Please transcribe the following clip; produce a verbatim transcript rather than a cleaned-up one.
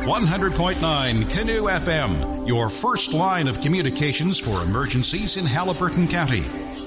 one hundred point nine Canoe F M, your first line of communications for emergencies in Haliburton County.